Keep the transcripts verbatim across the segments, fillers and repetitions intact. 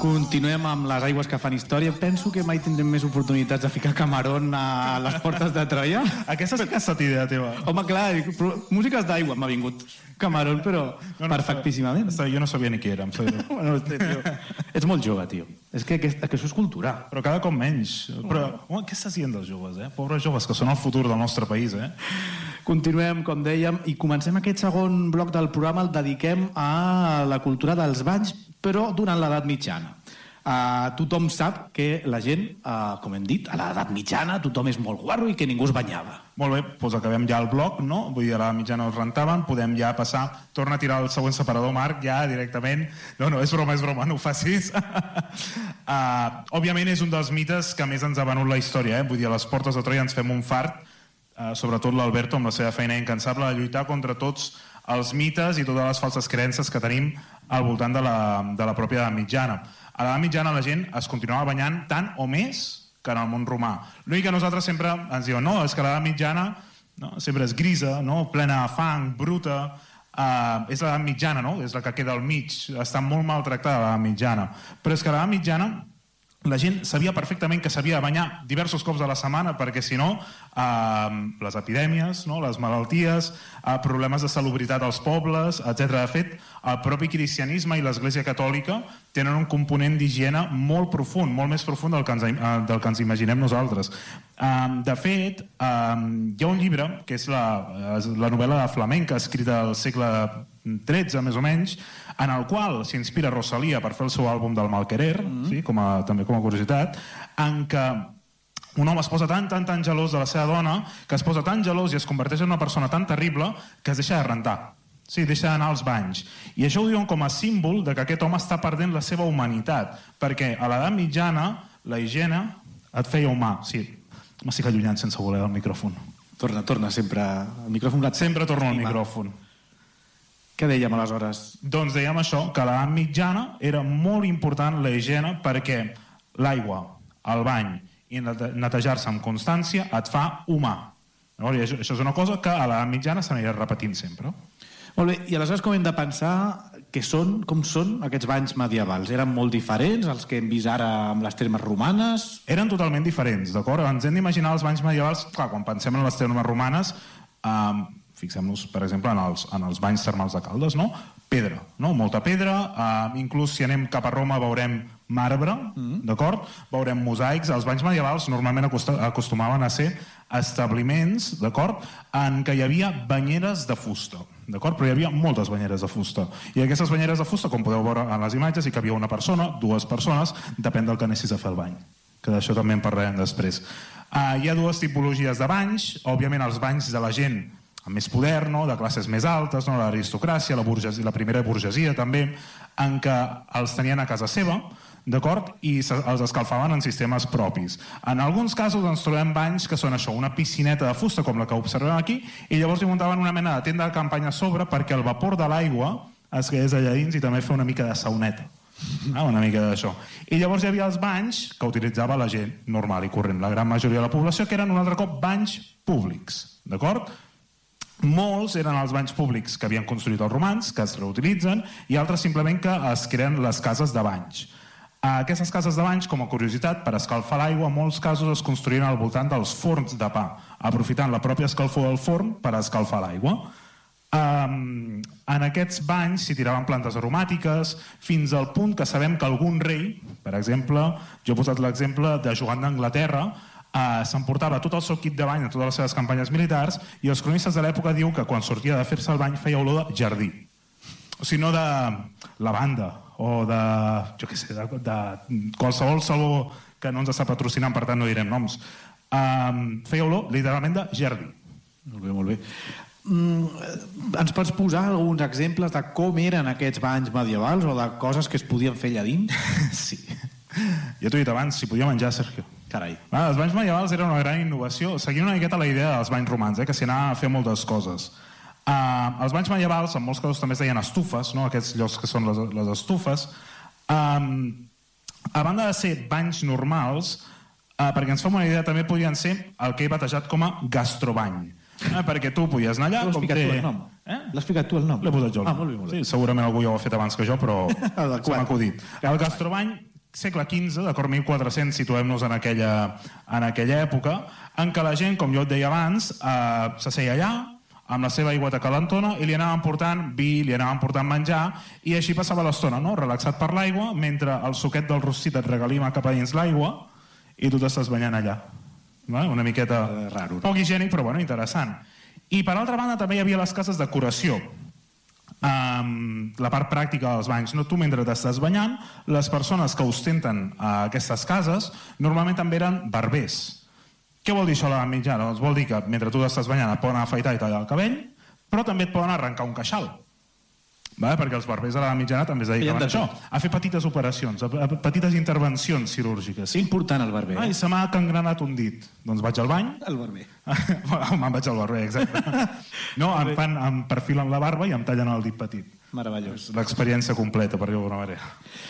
Continuem amb les aigües que fan història. Penso que mai tindrem més oportunitats de ficar Camarón a les portes de Troia. Aquesta sí que ha estat idea teva. Home, clar, músiques d'aigua m'ha vingut Camarón, però no, no, perfectíssimament. No, jo no sabia ni qui érem. Bueno, tio, ets molt jove, tio. És que, que, que això és cultura. Però cada cop menys. Però home, què estàs dient dels joves, eh? Pobres joves, que són el futur del nostre país, eh? Continuem, com dèiem, i comencem aquest segon bloc del programa, el dediquem a la cultura dels banys, però durant l'edat mitjana. Uh, tothom sap que la gent, uh, com hem dit, a l'edat mitjana tothom és molt guarro i que ningú es banyava. Molt bé, doncs acabem ja el bloc, no? Vull dir, a l'edat mitjana us rentaven, podem ja passar, torna a tirar el següent separador, Marc, ja directament. No, no, és broma, és broma, no ho facis. uh, òbviament és un dels mites que més ens ha venut la història, eh? Vull dir, a les portes de Troia ens fem un fart, uh, sobretot l'Alberto amb la seva feina incansable de lluitar contra tots els mites i totes les falses creences que tenim al voltant de la, de la pròpia edat mitjana. A l'edat mitjana la gent es continuava banyant tant o més que en el món romà. L'únic que nosaltres sempre ens diuen no, és que l'edat mitjana no, sempre és grisa, no, plena de fang, bruta, uh, és l'edat mitjana, no? És la que queda al mig, està molt maltractada l'edat mitjana. Però és que a l'edat mitjana la gent sabia perfectament que s'havia de banyar diversos cops a la setmana perquè si no eh, les epidèmies, no? Les malalties, eh, problemes de salubritat als pobles, etcètera. De fet, el propi cristianisme i l'Església Catòlica tenen un component d'higiene molt profund, molt més profund del que ens, eh, del que ens imaginem nosaltres. Eh, de fet, eh, hi ha un llibre, que és la, la novel·la de flamenca escrita al segle tretze, més o menys, en el qual s'inspira Rosalía per fer el seu àlbum del Malquerer, mm-hmm. sí, com a, també com a curiositat, en què un home es posa tan, tan, tan gelós de la seva dona, que es posa tan gelós i es converteix en una persona tan terrible que es deixa de rentar. Sí, deixa d'anar als banys. I això ho diuen com a símbol de que aquest home està perdent la seva humanitat, perquè a l'edat mitjana la higiene et feia humà. Sí, m'estic allunyant sense voler el micròfon. Torna, torna sempre. El micròfon sempre torno al micròfon. Què dèiem aleshores? Doncs dèiem això, que a l'edat mitjana era molt important la higiene perquè l'aigua, el bany i netejar-se amb constància et fa humà. I això, això és una cosa que a l'edat mitjana s'anirà repetint sempre. Molt bé, i aleshores com hem de pensar que són, com són aquests banys medievals? Eren molt diferents als que hem vist ara amb les termes romanes? Eren totalment diferents, d'acord? Ens hem d'imaginar els banys medievals, clar, quan pensem en les termes romanes, eh, fixem-nos, per exemple, en els, en els banys termals de Caldes, no? Pedra, no? Molta pedra, eh, inclús si anem cap a Roma veurem marbre, mm-hmm. d'acord? Veurem mosaics. Els banys medievals normalment acostumaven a ser establiments, d'acord? En què hi havia banyeres de fusta, d'acord? Però hi havia moltes banyeres de fusta. I aquestes banyeres de fusta, com podeu veure en les imatges, hi cabia una persona, dues persones, depèn del que anessis a fer el bany, que d'això també en parlarem després. Uh, hi ha dues tipologies de banys, òbviament els banys de la gent amb més poder, no? De classes més altes, no? L'aristocràcia, la, burgesia, la primera burgesia també, en què els tenien a casa seva, d'acord? I els escalfaven en sistemes propis. En alguns casos ens trobem banys que són això, una piscineta de fusta com la que observem aquí, i llavors hi muntaven una mena de tenda de campanya a sobre perquè el vapor de l'aigua es quedés allà dins i també fer una mica de sauneta. Ah, una mica d'això. I llavors hi havia els banys que utilitzava la gent normal i corrent, la gran majoria de la població, que eren un altre cop banys públics, d'acord? Molts eren els banys públics que havien construït els romans, que es reutilitzen, i altres simplement que es creen les cases de banys. Aquestes cases de banys, com a curiositat, per escalfar l'aigua, en molts casos es construïen al voltant dels forns de pa, aprofitant la pròpia escalfor del forn per escalfar l'aigua. Um, en aquests banys s'hi tiraven plantes aromàtiques fins al punt que sabem que algun rei, per exemple, jo he posat l'exemple de Joan d'Anglaterra, Uh, s'emportava tot el seu kit de bany en totes les seves campanyes militars i els cronistes de l'època diu que quan sortia de fer-se el bany feia olor de jardí, o si no de lavanda o de, jo què sé, de, de qualsevol sabó que no ens està patrocinant, per tant no direm noms. Uh, feia olor literalment de jardí. Molt bé, molt bé. Mm, ens pots posar alguns exemples de com eren aquests banys medievals o de coses que es podien fer allà dins? Sí. Ja t'ho he dit abans, si podia menjar, Sergio. Carai. Ah, els banys medievals eren una gran innovació, seguint una miqueta la idea dels banys romans, eh, que s'hi anava a fer moltes coses. Uh, els banys medievals, en molts casos també es deien estufes, no? Aquests llocs que són les, les estufes. Um, a banda de ser banys normals, uh, perquè ens fem una idea, també podien ser el que he batejat com a gastrobany. Eh, perquè tu podies anar allà... L'has ficat tu el nom? Eh? L'has ficat tu el nom? L'he posat jo. Ah, molt bé, molt bé. Sí, segurament algú ja ho ha fet abans que jo, però se m'ha acudit. El gastrobany segle quinze, d'acord, mil quatre-cents, situem-nos en aquella, en aquella època, en què la gent, com jo et deia abans, eh, s'asseia allà, amb la seva aigüeta calentona, i li anaven portant vi, li anaven portant menjar, i així passava l'estona, no? Relaxat per l'aigua, mentre el suquet del rostit et regalima cap a dins l'aigua, i tu t'estàs banyant allà. No? Una miqueta eh, raro, no? Poc higiènic, però bueno, interessant. I per altra banda també hi havia les cases de curació. Um, la part pràctica dels banys, no? Tu mentre t'estàs banyant, les persones que ostenten uh, aquestes cases normalment també eren barbers. Què vol dir això a l'edat mitjana? Doncs vol dir que mentre tu t'estàs banyant et poden afaitar i tallar el cabell, però també et poden arrencar un queixal. Vale? Perquè els barbers a l'edat mitjana també es dedicaven a això, a fer petites operacions, a, a petites intervencions quirúrgiques. Important el barber. Ai, se m'ha cangrenat un dit. Doncs vaig al bany. El barber. Me'n vaig al barber, exacte. No, em, fan, em perfilen la barba i em tallen el dit petit. Meravellós. L'experiència completa, per dir-ho d'alguna manera.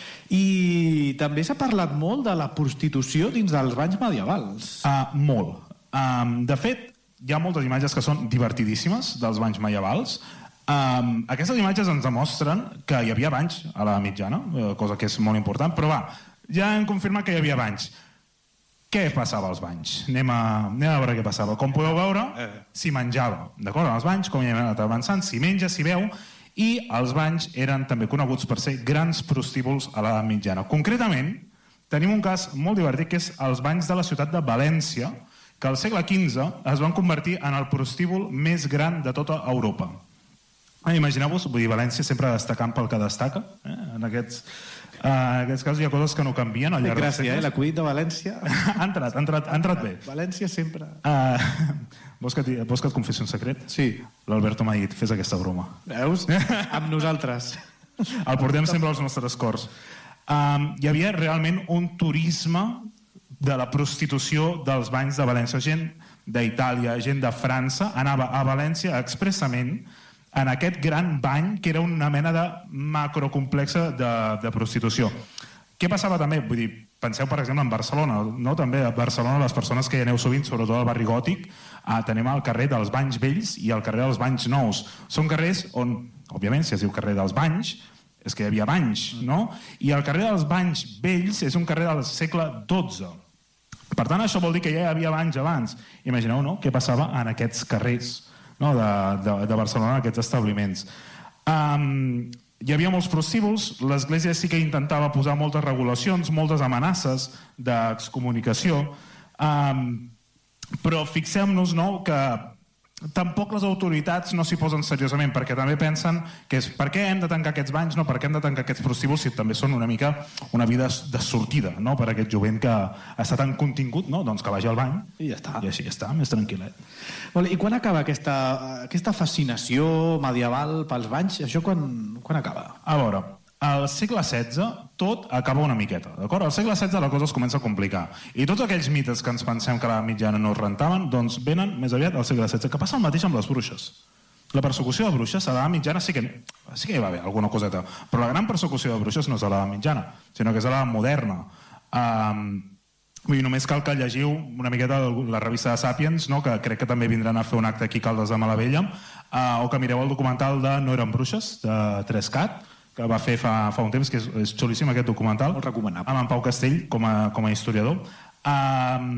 I també s'ha parlat molt de la prostitució dins dels banys medievals. Uh, molt. Um, de fet, hi ha moltes imatges que són divertidíssimes dels banys medievals. Um, aquestes imatges ens demostren que hi havia banys a la mitjana, cosa que és molt important, però va, ja hem confirmat que hi havia banys. Què passava als banys? Anem a, anem a veure què passava. Com podeu veure, s'hi menjava. D'acord? Als banys, com ja hem anat avançant, s'hi menja, s'hi veu, i els banys eren també coneguts per ser grans prostíbuls a l'edat mitjana. Concretament, tenim un cas molt divertit, que és els banys de la ciutat de València, que al segle quinze es van convertir en el prostíbul més gran de tota Europa. Imagineu-vos, vull dir, València sempre destacant pel que destaca. Eh? En, aquests, uh, en aquests casos hi ha coses que no canvien al llarg dels segles. Gràcies, eh? L'acudit de València... ha entrat, ha entrat, ha entrat bé. València sempre... Uh, vols, que et, vols que et confessi un secret? Sí. L'Alberto m'ha dit, fes aquesta broma. Veus? Amb nosaltres. El portem sempre als nostres cors. Um, hi havia realment un turisme de la prostitució dels banys de València. Gent d'Itàlia, gent de França, anava a València expressament en aquest gran bany que era una mena de macrocomplexa de, de prostitució. Què passava també? Vull dir, penseu, per exemple, en Barcelona, no? També a Barcelona, les persones que hi aneu sovint, sobretot al barri gòtic, eh, tenim el carrer dels Banys Vells i el carrer dels Banys Nous. Són carrers on, òbviament, si es diu carrer dels Banys, és que hi havia banys, no? I el carrer dels Banys Vells és un carrer del segle dotze. Per tant, això vol dir que ja hi havia banys abans. Imagineu, no?, què passava en aquests carrers, no?, de, de, de Barcelona, en aquests establiments. Um, hi havia molts prostíbuls, l'Església sí que intentava posar moltes regulacions, moltes amenaces d'excomunicació, um, però fixem-nos, no?, que tampoc les autoritats no s'hi posen seriosament, perquè també pensen que és per què hem de tancar aquests banys, no? Per què hem de tancar aquests prostíbuls si també són una mica una vida de sortida, no?, per a aquest jovent que està tan contingut, no?, doncs que vagi al bany i ja està. I així ja està, més tranquil·let. Vale, i quan acaba aquesta, aquesta fascinació medieval pels banys? Això quan, quan acaba? A veure, al segle setze tot acaba una miqueta, d'acord? Al segle setze la cosa es comença a complicar. I tots aquells mites que ens pensem que a la mitjana no es rentaven, doncs venen més aviat al segle setze, que passa el mateix amb les bruixes. La persecució de bruixes a l'edat mitjana sí que, sí que hi va haver alguna coseta, però la gran persecució de bruixes no és a l'edat mitjana, sinó que és a l'edat moderna. Um, vull dir, només cal que llegiu una miqueta la revista de Sapiens, no?, que crec que també vindran a fer un acte aquí a Caldes de Malavella, uh, o que mireu el documental de No eren bruixes, de Trescat, que va fer fa, fa un temps, que és, és xulíssim aquest documental. Molt recomanable. Amb en Pau Castell com a, com a historiador. Um,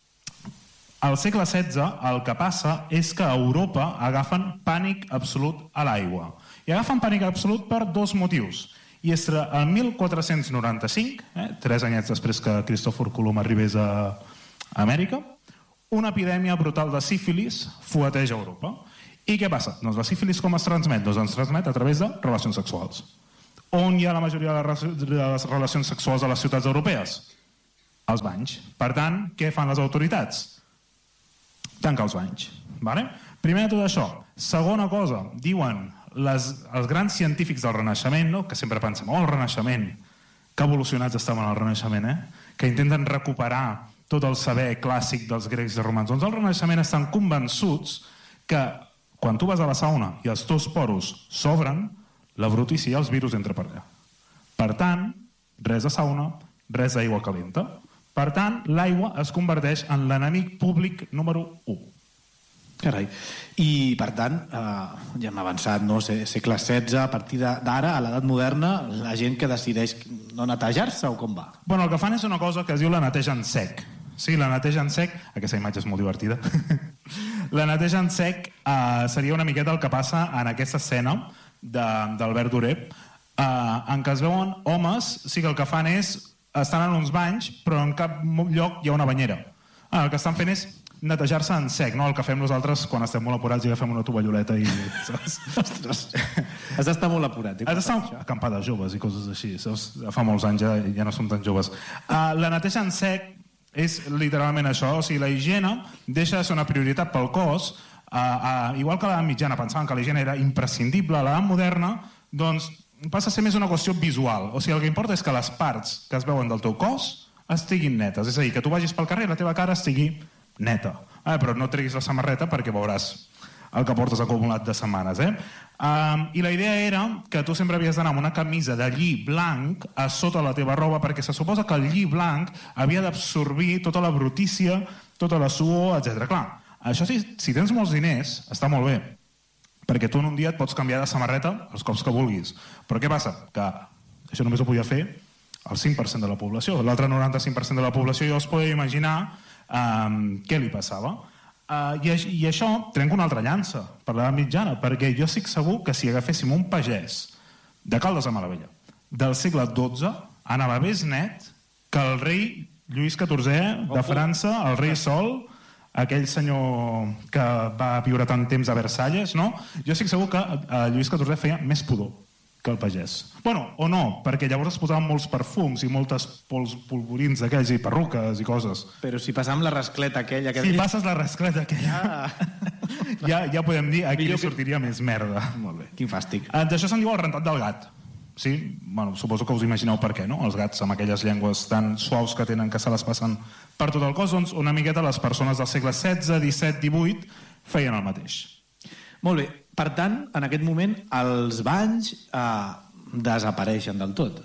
al segle setze el que passa és que a Europa agafen pànic absolut a l'aigua. I agafen pànic absolut per dos motius. I és que el mil quatre-cents noranta-cinc, eh, tres anyets després que Cristòfor Colom arribés a Amèrica, una epidèmia brutal de sífilis fueteja Europa. I què passa? Doncs la sífilis com es transmet? Doncs es transmet a través de relacions sexuals. On hi ha la majoria de les relacions sexuals a les ciutats europees? Als banys. Per tant, què fan les autoritats? Tancar els banys. Vale? Primer de tot això. Segona cosa, diuen les, els grans científics del Renaixement, no?, que sempre pensem, oh, el Renaixement, que evolucionats estaven al Renaixement, eh? Que intenten recuperar tot el saber clàssic dels grecs i romans. Doncs al Renaixement estan convençuts que quan tu vas a la sauna i els teus poros s'obren, la brutícia i els virus entra per allà. Per tant, res de sauna, res d'aigua calenta. Per tant, l'aigua es converteix en l'enemic públic número u. Carai. I, per tant, eh, ja hem avançat, no? segle setze, a partir d'ara, a l'edat moderna, la gent que decideix no netejar-se o com va? Bueno, el que fan és una cosa que es diu la neteja en sec. Sí, la neteja en sec... Aquesta imatge és molt divertida. La neteja en sec eh, seria una miqueta el que passa en aquesta escena d'Albert Duré, eh, en què es veuen homes, sí que el que fan és... estan en uns banys, però en cap lloc hi ha una banyera. Ah, el que estan fent és netejar-se en sec, no? El que fem nosaltres quan estem molt apurats i agafem una tovalloleta i... Ostres, has d'estar molt apurat. Has d'estar acampada joves i coses així. Saps? Fa molts anys ja, ja no som tan joves. Uh, la neteja en sec és literalment això, o sigui, la higiene deixa de ser una prioritat pel cos, uh, uh, igual que a l'edat mitjana pensaven que la higiene era imprescindible, a l'edat moderna, doncs passa a ser més una qüestió visual. O sigui, el que importa és que les parts que es veuen del teu cos estiguin netes. És a dir, que tu vagis pel carrer i la teva cara estigui neta. Eh, però no treguis la samarreta perquè veuràs el que portes acumulat de setmanes. Eh? Um, I la idea era que tu sempre havies d'anar amb una camisa de lli blanc a sota la teva roba perquè se suposa que el lli blanc havia d'absorbir tota la brutícia, tota la suor, etcètera. Clar, això sí, si tens molts diners, està molt bé, perquè tu en un dia et pots canviar de samarreta els cops que vulguis. Però què passa? Que això només ho podia fer el cinc per cent de la població. L'altre noranta-cinc per cent de la població ja us podeu imaginar Um, què li passava. Uh, i, I això trenca una altra llança per l'edat mitjana, perquè jo estic segur que si agaféssim un pagès de Caldes de Malavella del segle dotze, anava més net que el rei Lluís catorzè de França, el rei Sol, aquell senyor que va viure tant temps a Versalles, no? Jo estic segur que uh, Lluís catorzè feia més pudor que el pagès. Bueno, o no, perquè llavors es posaven molts perfums i moltes pols, polvorins d'aquells i perruques i coses. Però si passam la rascleta aquella... Que si dius... passes la rascleta aquella, ah. ja, ja podem dir aquí li sortiria que... més merda. Molt bé, quin fàstic. Uh, D'això se'n diu el rentat del gat. Sí? Bueno, suposo que us imagineu per què, no? Els gats amb aquelles llengües tan suaus que tenen que se les passen per tot el cos, doncs una miqueta les persones del segle setze, disset, divuit feien el mateix. Molt bé. Per tant, en aquest moment, els banys eh, desapareixen del tot.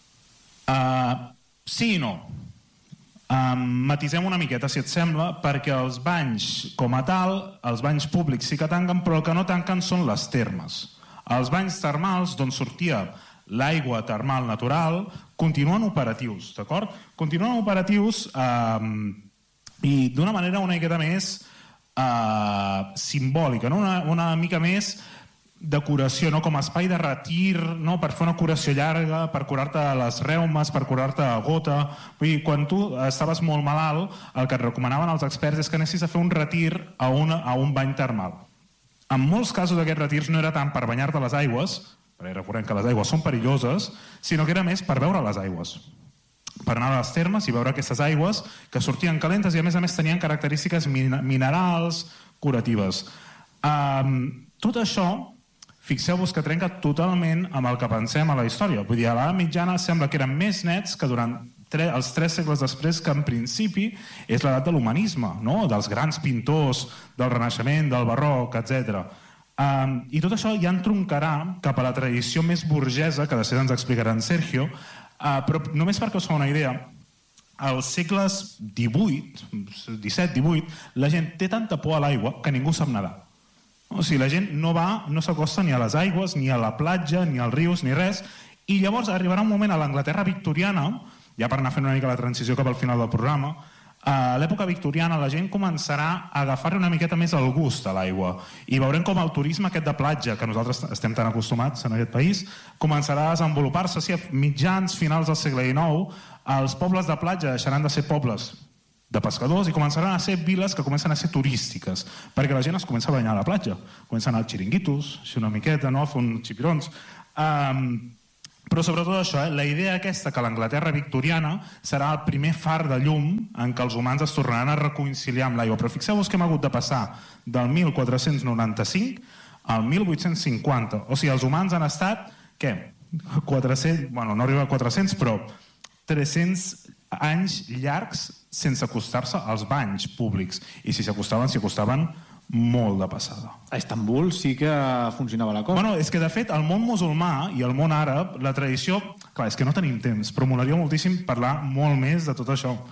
Uh, sí i no. Uh, matisem una miqueta, si et sembla, perquè els banys, com a tal, els banys públics sí que tanquen, però el que no tanquen són les termes. Els banys termals, d'on sortia l'aigua termal natural, continuen operatius, d'acord? Continuen operatius uh, i d'una manera una miqueta més Uh, simbòlica, no? una, una mica més de curació, no? Com a espai de retir, no? Per fer una curació llarga, per curar-te les reumes, per curar-te a gota. Vull dir, quan tu estaves molt malalt, el que et recomanaven els experts és que anessis a fer un retir a, una, a un bany termal. En molts casos aquests retirs no era tant per banyar-te les aigües, perquè recordem que les aigües són perilloses, sinó que era més per veure les aigües, per anar a les termes i veure aquestes aigües que sortien calentes i a més a més tenien característiques minerals curatives. Um, tot això, fixeu-vos que trenca totalment amb el que pensem a la història. Vull dir, a l'edat mitjana sembla que eren més nets que durant tre els tres segles després, que en principi és l'edat de l'humanisme, no? Dels grans pintors, del Renaixement, del Barroc, etcètera. Um, I tot això ja entroncarà cap a la tradició més burgesa, que després ens explicarà en Sergio. Uh, però només perquè us fa una idea, als segles divuit, disset, divuit, la gent té tanta por a l'aigua que ningú sap nedar. O sigui, la gent no va, no s'acosta ni a les aigües, ni a la platja, ni als rius, ni res, i llavors arribarà un moment a l'Anglaterra victoriana, ja per anar fent una mica la transició cap al final del programa, a l'època victoriana la gent començarà a agafar una miqueta més el gust a l'aigua i veurem com el turisme aquest de platja, que nosaltres estem tan acostumats en aquest país, començarà a desenvolupar-se. Si a mitjans, finals del segle dinou, els pobles de platja deixaran de ser pobles de pescadors i començaran a ser viles que comencen a ser turístiques, perquè la gent es comença a banyar a la platja, comença a anar als xiringuitos, així una miqueta, no? A fer uns xipirons. Um, Però sobretot això, eh? La idea aquesta que l'Anglaterra victoriana serà el primer far de llum en què els humans es tornaran a reconciliar amb l'aigua. Però fixeu-vos que hem hagut de passar del mil quatre-cents noranta-cinc al mil vuit-cents cinquanta. O sigui, els humans han estat, què? quatre-cents, bueno, no arriba a quatre-cents, però tres-cents anys llargs sense acostar-se als banys públics. I si s'acostaven, s'hi acostaven molt de passada. A Istanbul sí que funcionava la cosa. Bueno, és que de fet el món musulmà i el món àrab, la tradició... Clar, és que no tenim temps, però molaria moltíssim parlar molt més de tot això.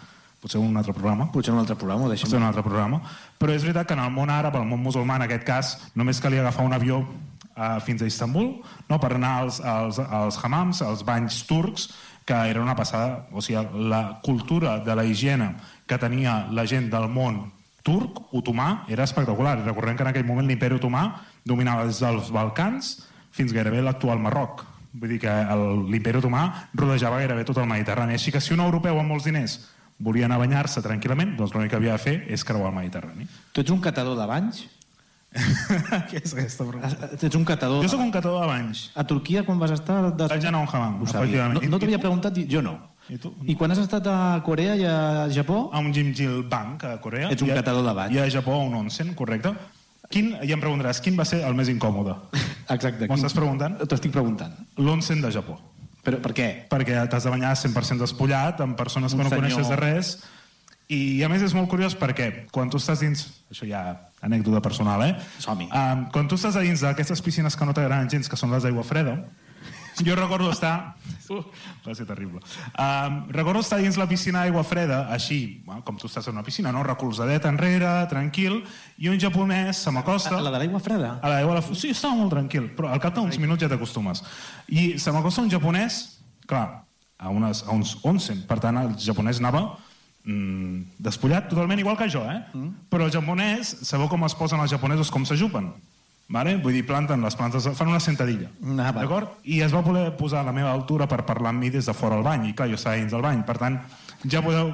potser un altre programa. Potser un altre programa, ho deixem. Potser un altre programa. Però és veritat que en el món àrab, el món musulmà, en aquest cas, només calia agafar un avió uh, fins a Istanbul, no?, per anar als, als, als hammams, als banys turcs, que era una passada. O sigui, la cultura de la higiene que tenia la gent del món turc, otomà, era espectacular. I recordem que en aquell moment l'imperi otomà dominava des dels Balcans fins gairebé l'actual Marroc. Vull dir que l'imperi otomà rodejava gairebé tot el Mediterrani. Així que si un europeu amb molts diners volia anar a banyar-se tranquil·lament, doncs l'únic que havia de fer és creuar el Mediterrani. Tu ets un catador de banys? Què és aquesta pregunta? Tu ets un catador... Jo sóc un catador de banys. A Turquia, quan vas estar... Des... Vaig anar a un hammam, efectivament. No, no t'havia preguntat, jo no. I tu? I quan has estat a Corea i a Japó? A un Jimjil Bank, a Corea. Ets un catador de banys. I a Japó a un onsen, correcte. Quin, ja em preguntaràs, quin va ser el més incòmode? Exacte. M'ho estàs preguntant? T'ho estic preguntant. L'onsen de Japó. Però per què? Perquè t'has de banyar cent per cent despullat, amb persones que no coneixes de res. I a més és molt curiós perquè quan tu estàs dins... Això ja anècdota personal, eh? Som-hi. Um, quan tu estàs a dins d'aquestes piscines que no t'agraden gens, que són les d'aigua freda, jo recordo estar... Uh, va ser terrible. Um, recordo estar dins la piscina d'aigua freda, així, bueno, com tu estàs en una piscina, no? Recolzadet enrere, tranquil, i un japonès se m'acosta... A la de l'aigua freda? A l'aigua... La... Sí, estava molt tranquil, però al cap d'uns minuts ja t'acostumes. I se m'acosta un japonès, clar, a, unes, a uns onsen, per tant el japonès anava mm, despullat totalment igual que jo, eh? Mm. Però el japonès, sabeu com es posen els japonesos, com s'ajupen? Vale? Vull dir, planten les plantes, fan una sentadilla, ah, d'acord? I es va poder posar a la meva altura per parlar amb mi des de fora del bany, i clar, jo estava dins del bany, per tant, ja podeu...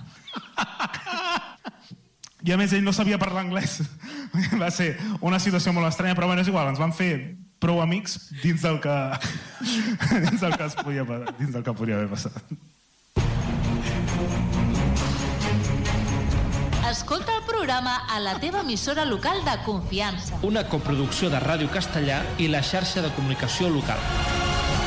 I a més ell no sabia parlar anglès. Va ser una situació molt estranya, però bueno, és igual, ens van fer prou amics dins del que, dins del que, es podia, dins del que podia haver passat. Escolta el programa a la teva emissora local de confiança. Una coproducció de Ràdio Castellà i la xarxa de comunicació local.